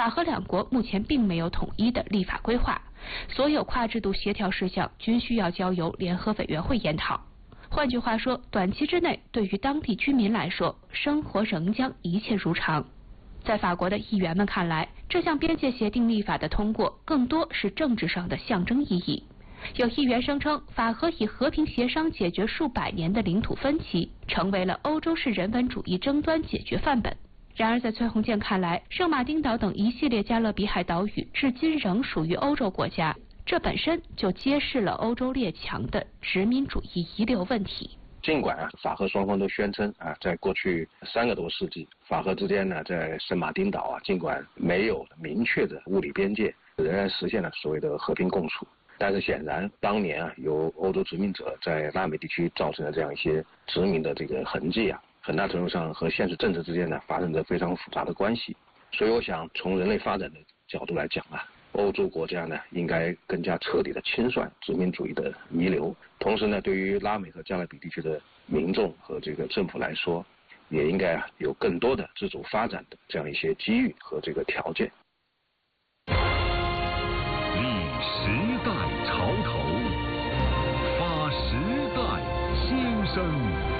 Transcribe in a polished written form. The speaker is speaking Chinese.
法荷两国目前并没有统一的立法规划，所有跨制度协调事项均需要交由联合委员会研讨。换句话说，短期之内，对于当地居民来说，生活仍将一切如常。在法国的议员们看来，这项边界协定立法的通过更多是政治上的象征意义。有议员声称，法荷以和平协商解决数百年的领土分歧，成为了欧洲式人文主义争端解决范本。然而，在崔洪建看来，圣马丁岛等一系列加勒比海岛屿至今仍属于欧洲国家，这本身就揭示了欧洲列强的殖民主义遗留问题。 尽管法荷双方都宣称在过去3个多世纪，法荷之间呢，在圣马丁岛尽管没有明确的物理边界，仍然实现了所谓的和平共处。但是显然，当年由欧洲殖民者在拉美地区造成的这样一些殖民的这个痕迹很大程度上和现实政治之间呢发生着非常复杂的关系。所以我想从人类发展的角度来讲欧洲国家呢应该更加彻底的清算殖民主义的遗留，同时呢对于拉美和加勒比地区的民众和这个政府来说，也应该有更多的自主发展的这样一些机遇和这个条件。 立时代潮头，发时代新生。